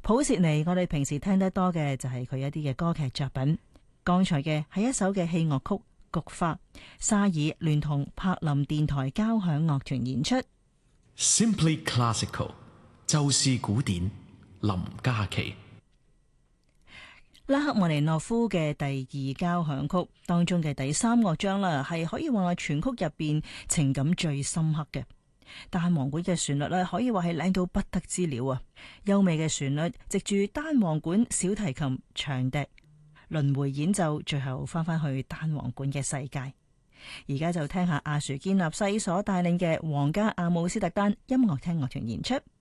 普契尼我哋平時聽得多嘅就係佢一啲嘅歌劇作品。剛才嘅係一首嘅器樂曲《菊花》，沙爾聯同柏林電台交響樂團演出。 Simply Classical 就是古典，林嘉琪。 拉赫曼尼諾夫嘅第二交響曲當中嘅第三樂章啦，係可以話全曲入邊情感最深刻嘅。單簧管嘅旋律咧，可以話係靚到不得之了啊！優美嘅旋律，藉住單簧管、小提琴、長笛輪迴演奏，最後翻返去單簧管嘅世界。而家就聽下阿殊堅納西所帶領嘅皇家阿姆斯特丹音樂廳樂團演出。